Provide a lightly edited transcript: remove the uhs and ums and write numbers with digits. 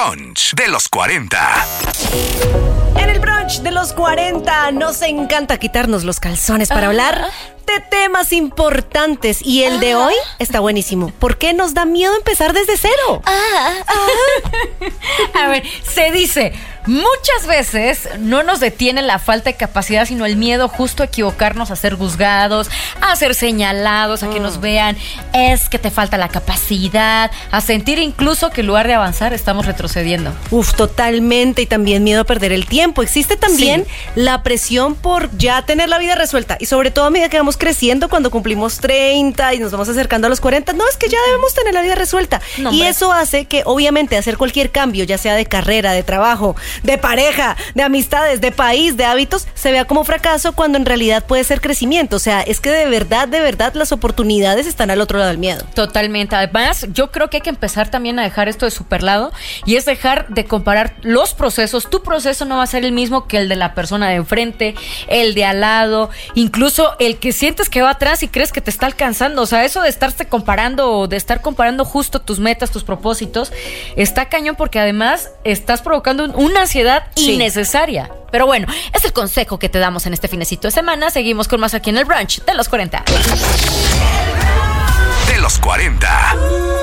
brunch de los 40. En el brunch de los 40 nos encanta quitarnos los calzones para hablar de temas importantes. Y el de hoy está buenísimo. ¿Por qué nos da miedo empezar desde cero? A ver, se dice, muchas veces no nos detiene la falta de capacidad, sino el miedo justo a equivocarnos, a ser juzgados, a ser señalados, a que nos vean, es que te falta la capacidad, a sentir incluso que en lugar de avanzar estamos retrocediendo. Totalmente. Y también miedo a perder el tiempo. Existe también la presión por ya tener la vida resuelta. Y sobre todo a medida que vamos creciendo, cuando cumplimos 30 y nos vamos acercando a los 40, no, es que ya debemos tener la vida resuelta. No, y hombre. eso hace que obviamente hacer cualquier cambio, ya sea de carrera, de trabajo, de pareja, de amistades, de país, de hábitos, se vea como fracaso cuando en realidad puede ser crecimiento. O sea, es que de verdad las oportunidades están al otro lado del miedo. Totalmente. Además, yo creo que hay que empezar también a dejar esto de superlado y es dejar de comparar los procesos. Tu proceso no va a ser el mismo que el de la persona de enfrente, el de al lado, incluso el que sientes que va atrás y crees que te está alcanzando. O sea, eso de estarte comparando o de estar comparando justo tus metas, tus propósitos, está cañón porque además estás provocando una ansiedad innecesaria. Pero bueno, es el consejo que te damos en este finecito de semana. Seguimos con más aquí en el brunch de los 40. De los 40.